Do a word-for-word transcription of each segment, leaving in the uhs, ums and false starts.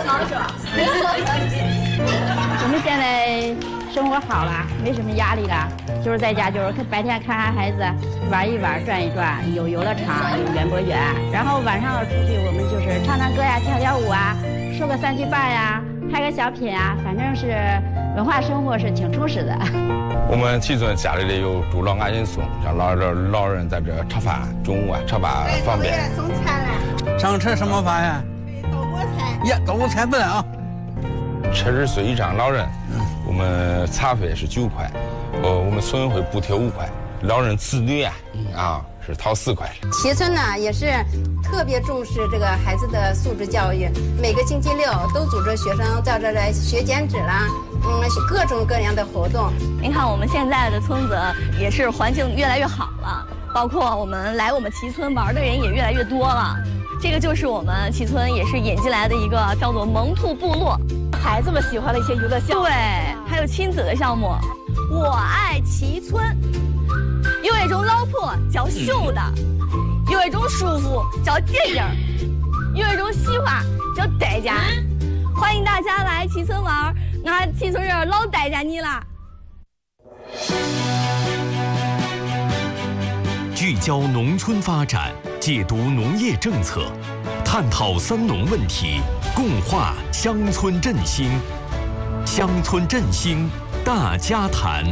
我们现在生活好了，没什么压力了，就是在家就是白天看看孩子，玩一玩，转一转，有游乐场，有园博园，然后晚上出去我们就是唱唱歌呀，跳跳舞啊，说个三句半呀，拍个小品啊，反正是文化生活是挺充实的。 我们七村家里的有住老安心村，让老人老人在这吃饭，中午啊吃饭方便。 送餐了。 上吃什么饭呀？ 豆腐菜。 呀，豆腐菜不能啊。 七十岁以上老人，我们茶费是九块，呃，我们村会补贴五块，老人子女啊，啊是掏四块。 七村呢也是特别重视这个孩子的素质教育，每个星期六都组织学生在这来学剪纸啦，嗯，各种各样的活动。 您看我们现在的村子也是环境越来越好了，包括我们来我们齐村玩的人也越来越多了。这个就是我们齐村也是引进来的一个叫做萌兔部落， 孩子们喜欢的一些娱乐项目， 对，还有亲子的项目。我爱齐村，有一种老婆叫秀的，有一种舒服叫电影，有一种喜欢叫代价。欢迎大家来齐村玩，俺齐村人老待见你了。 聚焦农村发展，解读农业政策，探讨三农问题，共话乡村振兴。乡村振兴大家谈。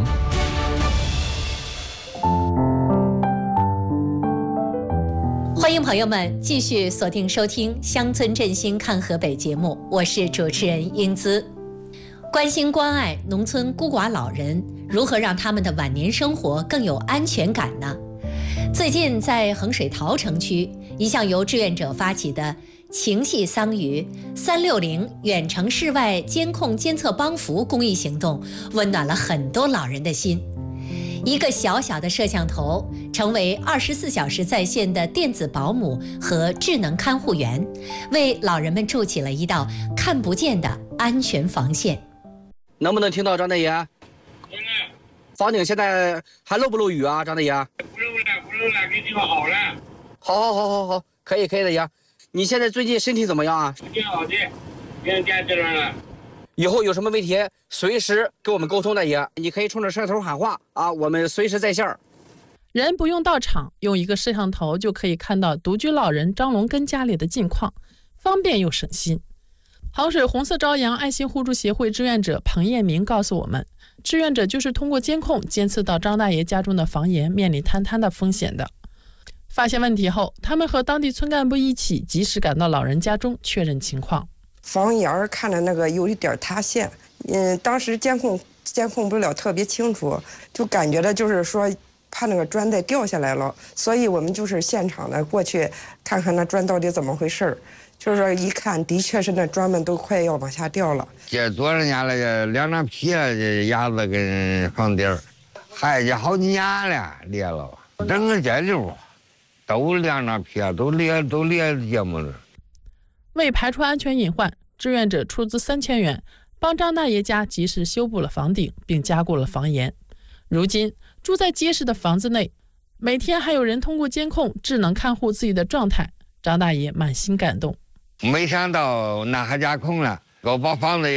欢迎朋友们继续锁定收听《乡村振兴看河北》节目，我是主持人英姿。关心关爱农村孤寡老人，如何让他们的晚年生活更有安全感呢？最近在衡水陶城区，一项由志愿者发起的情系桑榆三六零远程室外监控监测帮扶公益行动，温暖了很多老人的心。一个小小的摄像头成为二十四小时在线的电子保姆和智能看护员，为老人们筑起了一道看不见的安全防线。 能不能听到张大爷？房顶现在还漏不漏雨啊，张大爷？ 不漏了，不漏了，给你们好了。 好，好，好，好，好，可以，可以的爷。你现在最近身体怎么样啊？ 挺好的，变健这边了。 以后有什么问题，随时跟我们沟通的爷，你可以冲着摄像头喊话啊，我们随时在线。 人不用到场，用一个摄像头就可以看到独居老人张龙根家里的近况，方便又省心。衡水红色朝阳爱心互助协会志愿者彭彦明告诉我们，志愿者就是通过监控监测到张大爷家中的房檐面临坍塌的风险的。发现问题后，他们和当地村干部一起及时赶到老人家中确认情况。 房檐看着那个有一点塌陷，嗯，当时监控监控不了特别清楚，就感觉的就是说怕那个砖再掉下来了，所以我们就是现场的过去看看那砖到底怎么回事，就是说一看的确是那砖们都快要往下掉了。 这多少年了，两张皮了，这牙子跟房顶儿，还这好几年了，裂了，整个街溜都两张皮啊，都裂都裂这么了。 为排除安全隐患，志愿者出资三千元，帮张大爷家及时修补了房顶，并加固了房檐。如今住在结实的房子内，每天还有人通过监控智能看护自己的状态，张大爷满心感动。 没想到那还加空了，给我把房子